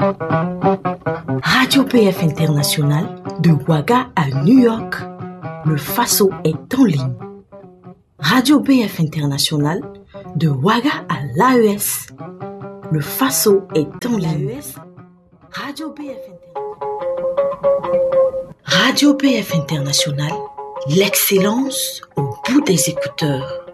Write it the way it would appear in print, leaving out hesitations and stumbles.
Radio PF International, de Ouaga à New York, le Faso est en ligne. Radio PF International, de Ouaga à l'AES, le Faso est en ligne. Radio PF International, l'excellence au bout des écouteurs.